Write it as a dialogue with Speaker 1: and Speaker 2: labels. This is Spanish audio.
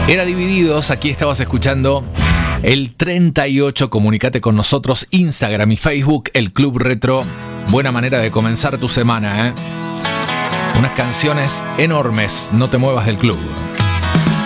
Speaker 1: Era Divididos, aquí estabas escuchando el 38, comunicate con nosotros, Instagram y Facebook, el Club Retro. Buena manera de comenzar tu semana, ¿eh? Unas canciones enormes, no te muevas del club.